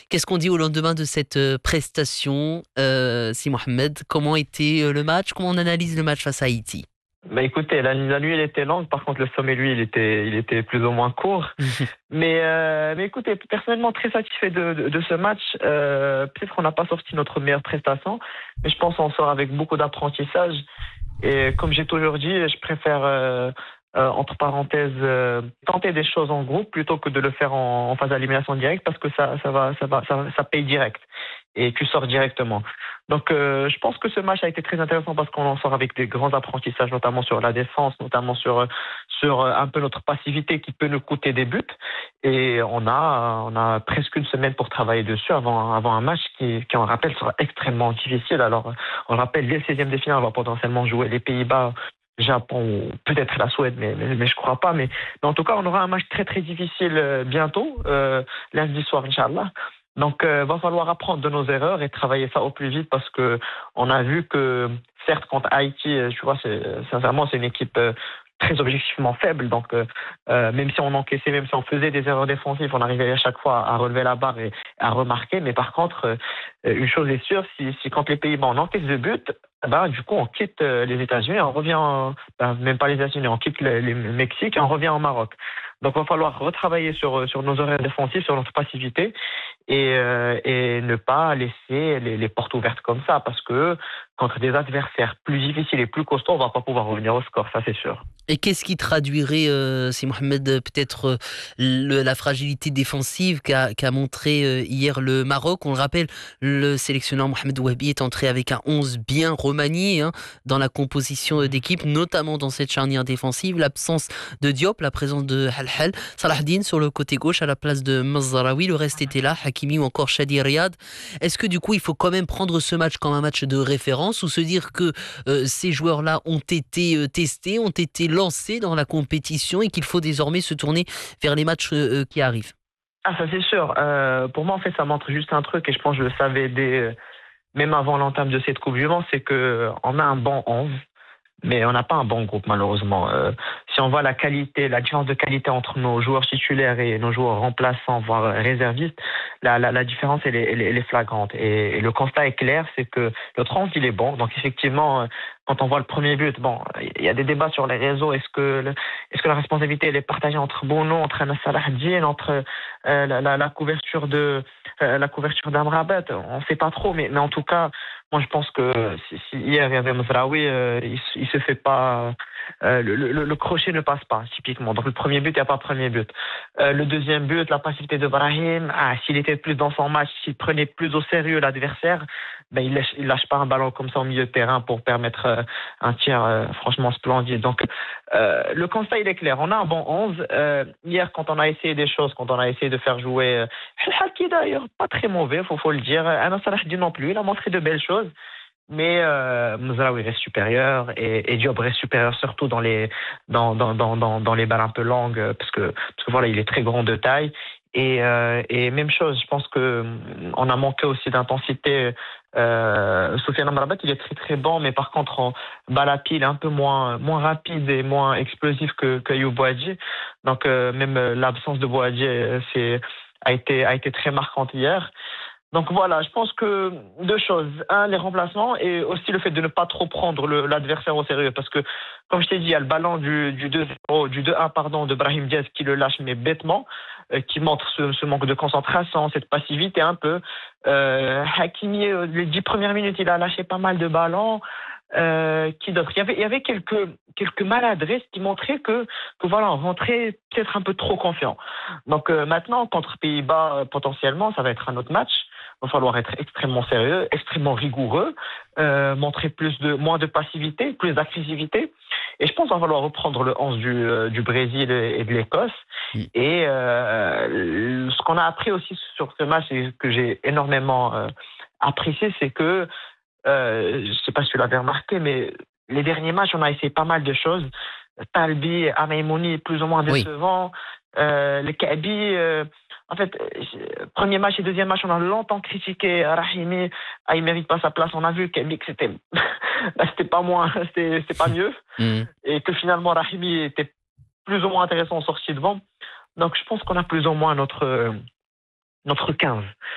Qu'est-ce qu'on dit au lendemain de cette prestation, Si Mohamed? Comment était le match? Comment on analyse le match face à Haïti? Bah écoutez, la nuit elle était longue, par contre le sommet lui il était plus ou moins court. Mais écoutez, personnellement très satisfait de ce match. Peut-être qu'on n'a pas sorti notre meilleure prestation, mais je pense qu'on sort avec beaucoup d'apprentissage. Et comme j'ai toujours dit, je préfère entre parenthèses tenter des choses en groupe plutôt que de le faire en phase d'élimination directe parce que ça paye direct et tu sors directement. Donc je pense que ce match a été très intéressant parce qu'on en sort avec des grands apprentissages, notamment sur la défense, notamment sur un peu notre passivité qui peut nous coûter des buts. Et on a presque une semaine pour travailler dessus avant un match qui on rappelle, sera extrêmement difficile. Alors, on rappelle, dès le 16e de finale, on va potentiellement jouer les Pays-Bas, Japon ou peut-être la Suède, mais je crois pas. Mais en tout cas, on aura un match très très difficile bientôt, lundi soir, Inch'Allah. Donc, va falloir apprendre de nos erreurs et travailler ça au plus vite parce que on a vu que, certes, contre Haïti, tu vois, sincèrement, c'est une équipe très objectivement faible. Donc, même si on encaissait, même si on faisait des erreurs défensives, on arrivait à chaque fois à relever la barre et à remarquer. Mais par contre, une chose est sûre, si quand les Pays-Bas on encaisse de but, bah, du coup, on quitte les États-Unis, on revient, même pas les États-Unis, on quitte le Mexique et on revient au Maroc. Donc, il va falloir retravailler sur nos horaires défensifs, sur notre passivité et ne pas laisser les portes ouvertes comme ça parce que contre des adversaires plus difficiles et plus costauds, on va pas pouvoir revenir au score, ça c'est sûr. Et qu'est-ce qui traduirait, si Mohamed, peut-être la fragilité défensive qu'a montré hier le Maroc? On le rappelle, le sélectionneur Mohamed Ouabi est entré avec un 11 bien remanié dans la composition d'équipe, notamment dans cette charnière défensive. L'absence de Diop, la présence de Halhal, Salahdine sur le côté gauche à la place de Mazzaraoui. Le reste était là, Hakimi ou encore Shadi Riyad. Est-ce que du coup, il faut quand même prendre ce match comme un match de référence ou se dire que ces joueurs-là ont été testés, ont été lancés dans la compétition et qu'il faut désormais se tourner vers les matchs qui arrivent? Ah, ça c'est sûr. Pour moi, en fait, ça montre juste un truc et je pense que je le savais même avant l'entame de cette Coupe du Monde, c'est que on a un bon 11. Mais on n'a pas un bon groupe malheureusement. Si on voit la qualité, la différence de qualité entre nos joueurs titulaires et nos joueurs remplaçants, voire réservistes, la différence elle est flagrante. Et le constat est clair, c'est que le 30 il est bon. Donc effectivement, quand on voit le premier but, bon, il y a des débats sur les réseaux. Est-ce que la responsabilité elle est partagée entre Bono, entre Anas Salahdine, entre la couverture la couverture d'Amrabat? On ne sait pas trop, mais en tout cas. Moi, je pense que si hier il y avait Mezraoui, il se fait pas. Le crochet ne passe pas, typiquement. Donc, le premier but, il n'y a pas de premier but. Le deuxième but, la passivité de Brahim, s'il était plus dans son match, s'il prenait plus au sérieux l'adversaire, ben, il lâche pas un ballon comme ça au milieu de terrain pour permettre un tir franchement splendide. Donc, le constat, il est clair. On a un bon 11. Hier, quand on a essayé des choses, quand on a essayé de faire jouer Haki d'ailleurs, pas très mauvais, faut le dire. Anas Salahdine non plus, il a montré de belles choses. Mais Mzraoui reste supérieur et Diop reste supérieur surtout dans les balles un peu longues parce que voilà, il est très grand de taille et même chose, je pense que on a manqué aussi d'intensité. Soufiane Amrabat, il est très très bon, mais par contre en balle à pied, il est un peu moins rapide et moins explosif que Ayoub Boadji. Donc même l'absence de Boadji a été très marquante hier. Donc voilà, je pense que deux choses. Un, les remplacements et aussi le fait de ne pas trop prendre l'adversaire au sérieux. Parce que, comme je t'ai dit, il y a le ballon du 2-0, du 2-1, pardon, de Brahim Diaz qui le lâche, mais bêtement, qui montre ce manque de concentration, cette passivité un peu. Hakimi, les 10 premières minutes, il a lâché pas mal de ballons. Qui d'autre? Il y avait quelques maladresses qui montraient que voilà, on rentrait peut-être un peu trop confiant. Donc maintenant, contre Pays-Bas, potentiellement, ça va être un autre match. Il va falloir être extrêmement sérieux, extrêmement rigoureux, montrer moins de passivité, plus d'agressivité. Et je pense qu'il va falloir reprendre le 11 du Brésil et de l'Écosse. Mm. Et ce qu'on a appris aussi sur ce match et que j'ai énormément apprécié, c'est que je ne sais pas si tu l'avais remarqué, mais les derniers matchs, on a essayé pas mal de choses. Talbi, Ameimouni, plus ou moins Oui. décevant. Les Kaabi, en fait, premier match et deuxième match, on a longtemps critiqué Rahimi. Il mérite pas sa place. On a vu Kaabi que c'était pas moins, c'était pas mieux. Mm. Et que finalement, Rahimi était plus ou moins intéressant en sortie de banc. Donc, je pense qu'on a plus ou moins notre 15.